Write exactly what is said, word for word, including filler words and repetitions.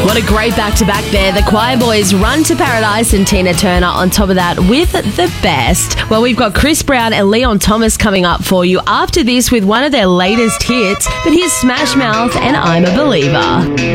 What a great back-to-back there. The Choir Boys, Run to Paradise, and Tina Turner on top of that with The Best. Well, we've got Chris Brown and Leon Thomas coming up for you after this with one of their latest hits. But here's Smash Mouth and I'm a Believer.